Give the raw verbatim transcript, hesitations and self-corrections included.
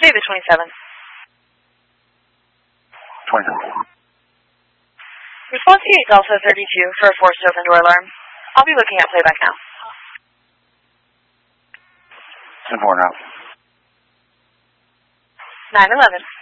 David twenty-seven. twenty-seven. Response to eight Delta thirty-two for a forced open door alarm. I'll be looking at playback now. ten four now. nine eleven.